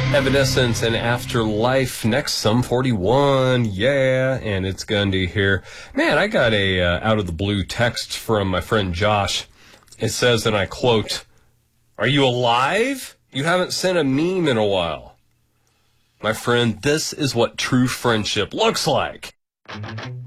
Evanescence and Afterlife. Next, Sum 41. Yeah, and it's Gundy here. Man, I got a out of the blue text from my friend Josh. It says, and I quote, "Are you alive? You haven't sent a meme in a while." My friend, this is what true friendship looks like.